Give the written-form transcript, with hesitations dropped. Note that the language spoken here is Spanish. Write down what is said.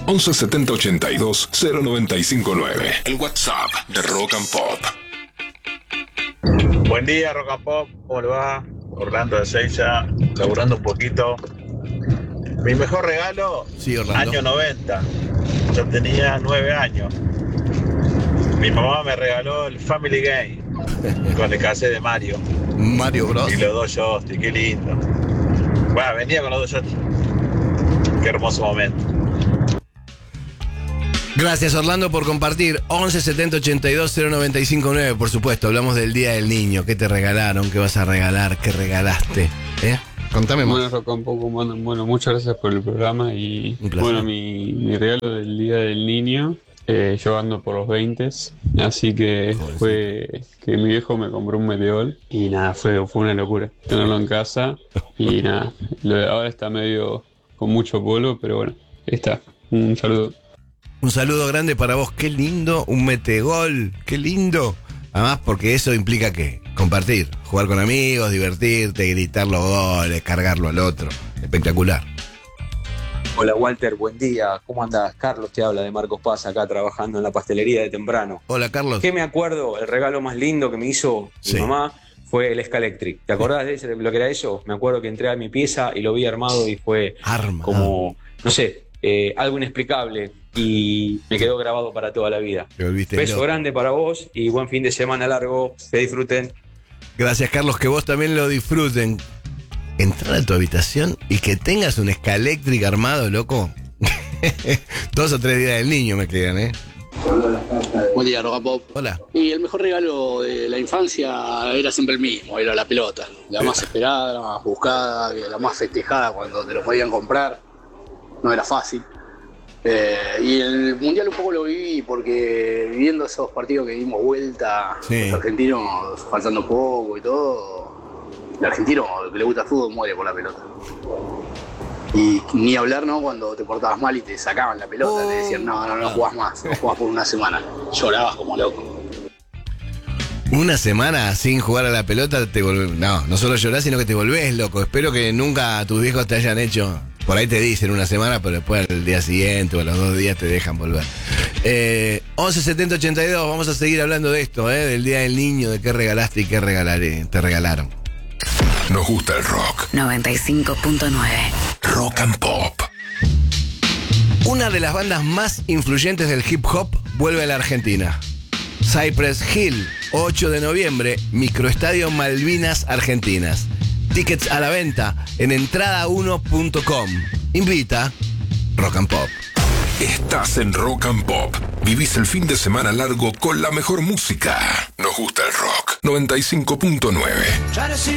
11 70 82 0959. El WhatsApp de Rock and Pop. Buen día, Rock and Pop. ¿Cómo le va? Orlando de Seiza, laburando un poquito. Mi mejor regalo, sí, Orlando. Año 90. Yo tenía 9 años. Mi mamá me regaló el Family Game con el cassette de Mario. Mario Bros. Y los dos joysticks, qué lindo. Bueno, venía con los dos joysticks. Qué hermoso momento. Gracias, Orlando, por compartir. 11 70 82 0959. Por supuesto, hablamos del Día del Niño. ¿Qué te regalaron? ¿Qué vas a regalar? ¿Qué regalaste? Contame más. Bueno, Rock and Pop, bueno, muchas gracias por el programa. Y bueno, mi regalo del Día del Niño, yo ando por los 20, así que fue que mi viejo me compró un Meteor y nada, fue una locura tenerlo en casa. Y nada, ahora está medio con mucho polvo, pero bueno, ahí está. Un saludo. Un saludo grande para vos. Qué lindo, un metegol. Qué lindo. Además, porque eso implica ¿qué? Compartir, jugar con amigos, divertirte, gritar los goles, cargarlo al otro. Espectacular. Hola Walter, buen día. ¿Cómo andás? Carlos te habla de Marcos Paz, acá trabajando en la pastelería de temprano. Hola Carlos. ¿Qué me acuerdo? El regalo más lindo que me hizo mi mamá fue el Scalectric. ¿Te acordás de lo que era eso? Me acuerdo que entré a mi pieza y lo vi armado y fue como, no sé, algo inexplicable y me quedó grabado para toda la vida. Beso grande para vos y buen fin de semana largo. Que disfruten. Gracias, Carlos, que vos también lo disfruten. Entrar a tu habitación y que tengas un Scalectric armado, loco. 2 o 3 días del niño me quedan, Buen día, Rock and Pop. Hola. Y el mejor regalo de la infancia era siempre el mismo, era la pelota. La más esperada, la más buscada, la más festejada cuando te lo podían comprar. No era fácil. Y el Mundial un poco lo viví porque viviendo esos partidos que dimos vuelta, los argentinos faltando poco y todo, el argentino que le gusta el fútbol muere por la pelota. Y ni hablar, ¿no? Cuando te portabas mal y te sacaban la pelota, te decían no jugás más, no jugás por una semana. Llorabas como loco. Una semana sin jugar a la pelota te volvés. No solo llorás, sino que te volvés loco. Espero que nunca tus viejos te hayan hecho. Por ahí te dicen una semana, pero después al día siguiente o a los 2 días te dejan volver. 11 70 82, vamos a seguir hablando de esto, del Día del Niño, de qué regalaste y qué te regalaron. Nos gusta el rock. 95.9. Rock and Pop. Una de las bandas más influyentes del hip hop vuelve a la Argentina. Cypress Hill, 8 de noviembre, Microestadio Malvinas, Argentinas. Tickets a la venta en entrada1.com. Invita Rock and Pop. Estás en Rock and Pop. Vivís el fin de semana largo con la mejor música. Nos gusta el rock. 95.9.